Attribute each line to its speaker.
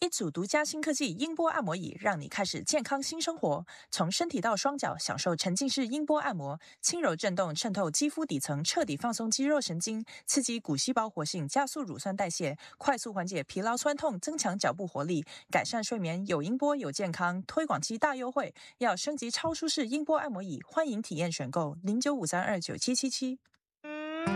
Speaker 1: 一组独家新科技音波按摩椅，让你开始健康新生活。从身体到双脚，享受沉浸式音波按摩，轻柔震动渗透肌肤底层，彻底放松肌肉神经，刺激骨细胞活性，加速乳酸代谢，快速缓解疲劳酸痛，增强脚部活力，改善睡眠。有音波有健康，推广期大优惠，要升级超舒适音波按摩椅，欢迎体验选购0953297777。